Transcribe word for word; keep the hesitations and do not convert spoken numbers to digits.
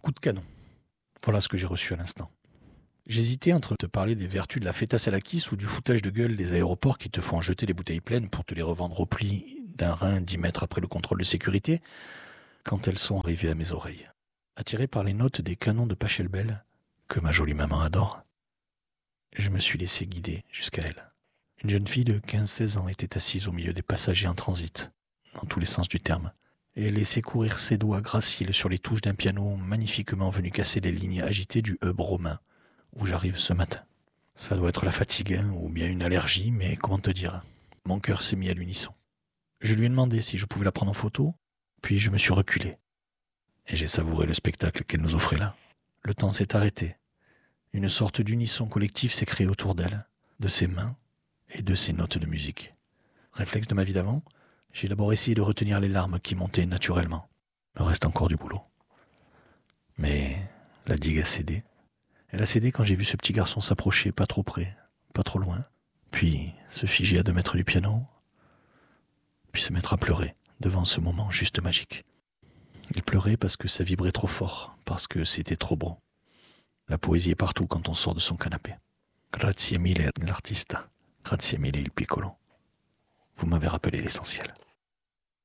coup de canon. Voilà ce que j'ai reçu à l'instant. J'hésitais entre te parler des vertus de la feta salakis ou du foutage de gueule des aéroports qui te font jeter les bouteilles pleines pour te les revendre au pli d'un rein dix mètres après le contrôle de sécurité, quand elles sont arrivées à mes oreilles. Attiré par les notes des canons de Pachelbel, que ma jolie maman adore, je me suis laissé guider jusqu'à elle. Une jeune fille de quinze seize ans était assise au milieu des passagers en transit, dans tous les sens du terme, et laissait courir ses doigts graciles sur les touches d'un piano magnifiquement venu casser les lignes agitées du hub romain où j'arrive ce matin. Ça doit être la fatigue, hein, ou bien une allergie, mais comment te dire, mon cœur s'est mis à l'unisson. Je lui ai demandé si je pouvais la prendre en photo, puis je me suis reculé. Et j'ai savouré le spectacle qu'elle nous offrait là. Le temps s'est arrêté. Une sorte d'unisson collectif s'est créé autour d'elle, de ses mains et de ses notes de musique. Réflexe de ma vie d'avant, j'ai d'abord essayé de retenir les larmes qui montaient naturellement. Il me reste encore du boulot. Mais la digue a cédé. Elle a cédé quand j'ai vu ce petit garçon s'approcher pas trop près, pas trop loin, puis se figer à deux mètres du piano, puis se mettre à pleurer devant ce moment juste magique. Il pleurait parce que ça vibrait trop fort, parce que c'était trop beau. La poésie est partout quand on sort de son canapé. Grazie mille l'artista, grazie mille il piccolo. Vous m'avez rappelé l'essentiel.